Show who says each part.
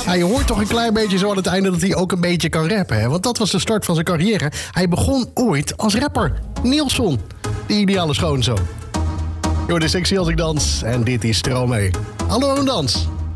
Speaker 1: Ja, je hoort toch een klein beetje zo aan het einde dat hij ook een beetje kan rappen. Hè? Want dat was de start van zijn carrière. Hij begon ooit als rapper. Nielson, de ideale schoonzoon. Yo, de sexy als ik dans. En dit is Stromae. Hallo, een dans.